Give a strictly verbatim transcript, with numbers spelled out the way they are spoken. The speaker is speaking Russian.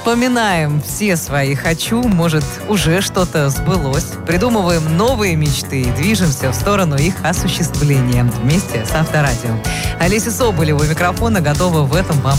Вспоминаем все свои «хочу», может, уже что-то сбылось. Придумываем новые мечты и движемся в сторону их осуществления вместе с Авторадио. Олеся Соболева у микрофона готова в этом вам